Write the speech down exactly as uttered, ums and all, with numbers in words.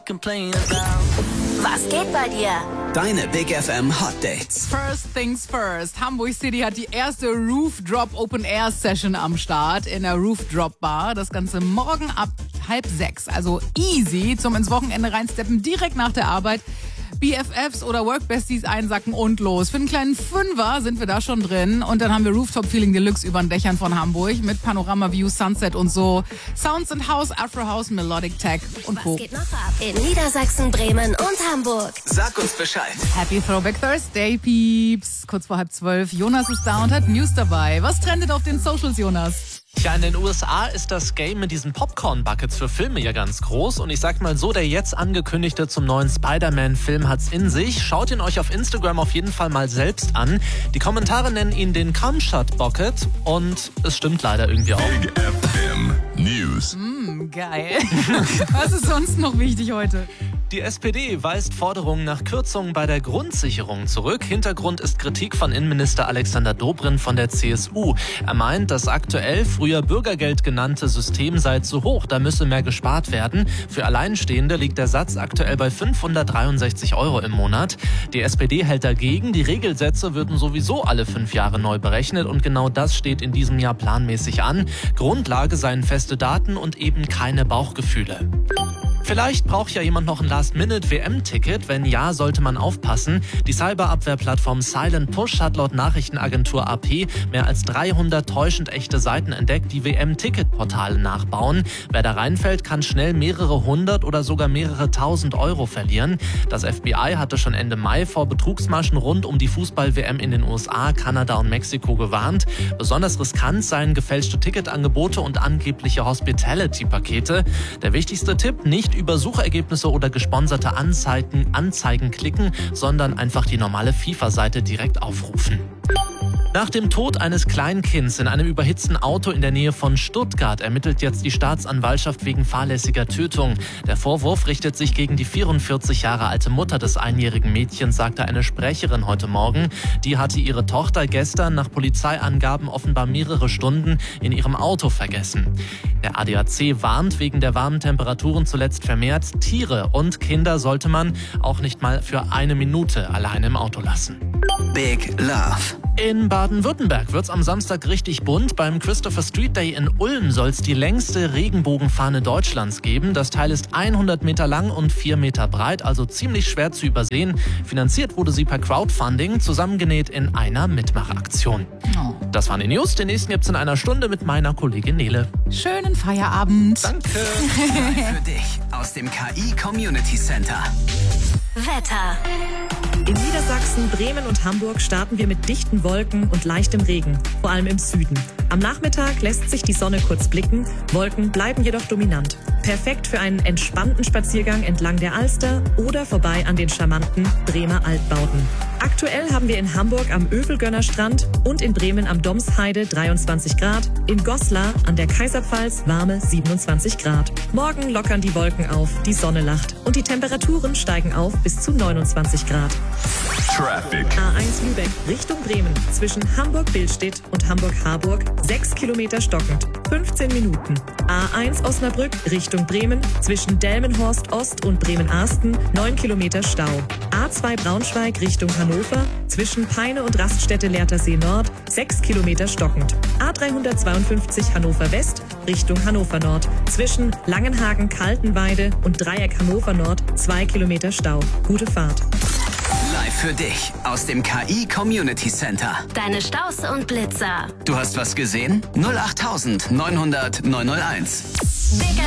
Was geht bei dir? Deine Big F M Hot Dates. First things first. Hamburg City hat die erste Roof Drop Open Air Session am Start in der Roof Drop Bar. Das Ganze morgen ab halb sechs. Also easy zum ins Wochenende reinsteppen, direkt nach der Arbeit. B F Fs oder Workbesties einsacken und los. Für einen kleinen Fünfer sind wir da schon drin. Und dann haben wir Rooftop Feeling Deluxe über den Dächern von Hamburg mit Panorama View, Sunset und so. Sounds and House, Afro House, Melodic Tech und Co. Was geht noch ab in Niedersachsen, Bremen und Hamburg? Sag uns Bescheid. Happy Throwback Thursday, Peeps. Kurz vor halb zwölf. Jonas ist da und hat News dabei. Was trendet auf den Socials, Jonas? Ja, in den U S A ist das Game mit diesen Popcorn-Buckets für Filme ja ganz groß. Und ich sag mal so, der jetzt angekündigte zum neuen Spider-Man-Film hat's in sich. Schaut ihn euch auf Instagram auf jeden Fall mal selbst an. Die Kommentare nennen ihn den Cum-Shot-Bucket. Und es stimmt leider irgendwie auch. Big F M News. Mm, geil. Was ist sonst noch wichtig heute? Die S P D weist Forderungen nach Kürzungen bei der Grundsicherung zurück. Hintergrund ist Kritik von Innenminister Alexander Dobrindt von der C S U. Er meint, das aktuell früher Bürgergeld genannte System sei zu hoch, da müsse mehr gespart werden. Für Alleinstehende liegt der Satz aktuell bei fünfhundertdreiundsechzig Euro im Monat. Die S P D hält dagegen, die Regelsätze würden sowieso alle fünf Jahre neu berechnet und genau das steht in diesem Jahr planmäßig an. Grundlage seien feste Daten und eben keine Bauchgefühle. Vielleicht braucht ja jemand noch ein Last-Minute-W M-Ticket. Wenn ja, sollte man aufpassen. Die Cyberabwehrplattform Silent Push hat laut Nachrichtenagentur A P mehr als dreihundert täuschend echte Seiten entdeckt, die W M-Ticket-Portale nachbauen. Wer da reinfällt, kann schnell mehrere hundert oder sogar mehrere tausend Euro verlieren. Das F B I hatte schon Ende Mai vor Betrugsmaschen rund um die Fußball-W M in den U S A, Kanada und Mexiko gewarnt. Besonders riskant seien gefälschte Ticketangebote und angebliche Hospitality-Pakete. Der wichtigste Tipp, nicht über Suchergebnisse oder gesponserte Anzeigen, Anzeigen klicken, sondern einfach die normale FIFA-Seite direkt aufrufen. Nach dem Tod eines Kleinkinds in einem überhitzten Auto in der Nähe von Stuttgart ermittelt jetzt die Staatsanwaltschaft wegen fahrlässiger Tötung. Der Vorwurf richtet sich gegen die vierundvierzig Jahre alte Mutter des einjährigen Mädchens, sagte eine Sprecherin heute Morgen. Die hatte ihre Tochter gestern nach Polizeiangaben offenbar mehrere Stunden in ihrem Auto vergessen. Der A D A C warnt wegen der warmen Temperaturen zuletzt vermehrt, Tiere und Kinder sollte man auch nicht mal für eine Minute alleine im Auto lassen. Big Love. In Baden-Württemberg wird's am Samstag richtig bunt. Beim Christopher Street Day in Ulm soll's die längste Regenbogenfahne Deutschlands geben. Das Teil ist hundert Meter lang und vier Meter breit, also ziemlich schwer zu übersehen. Finanziert wurde sie per Crowdfunding, zusammengenäht in einer Mitmachaktion. Oh. Das waren die News. Den nächsten gibt's in einer Stunde mit meiner Kollegin Nele. Schönen Feierabend. Danke. Für dich aus dem K I Community Center. Wetter. In Niedersachsen, Bremen und Hamburg starten wir mit dichten Wolken und leichtem Regen, vor allem im Süden. Am Nachmittag lässt sich die Sonne kurz blicken, Wolken bleiben jedoch dominant. Perfekt für einen entspannten Spaziergang entlang der Alster oder vorbei an den charmanten Bremer Altbauten. Aktuell haben wir in Hamburg am Övelgönner Strand und in Bremen am Domsheide dreiundzwanzig Grad, in Goslar an der Kaiserpfalz warme siebenundzwanzig Grad. Morgen lockern die Wolken auf, die Sonne lacht und die Temperaturen steigen auf bis zu neunundzwanzig Grad. Traffic. A eins Lübeck Richtung Bremen zwischen Hamburg-Billstedt und Hamburg-Harburg sechs Kilometer stockend, fünfzehn Minuten. A eins Osnabrück Richtung Bremen zwischen Delmenhorst Ost und Bremen-Arsten neun Kilometer Stau. A zwei Braunschweig Richtung Hannover zwischen Peine und Raststätte Lehrtersee Nord sechs Kilometer stockend. A dreihundertzweiundfünfzig Hannover West Richtung Hannover Nord zwischen Langenhagen-Kaltenweide und Dreieck Hannover Nord zwei Kilometer Stau. Gute Fahrt. Live für dich aus dem K I Community Center. Deine Staus und Blitzer. Du hast was gesehen? null acht neunhundert neunhunderteins. Big